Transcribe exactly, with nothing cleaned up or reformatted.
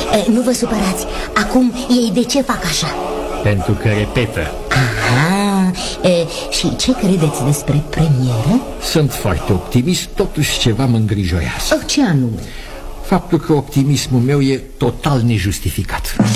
e, nu vă supărați. Acum ei de ce fac așa? Pentru că repetă. Aha, e, și ce credeți despre premieră? Sunt foarte optimist, totuși ceva mă îngrijorează. Oh, ce anume? Faptul că optimismul meu e total nejustificat.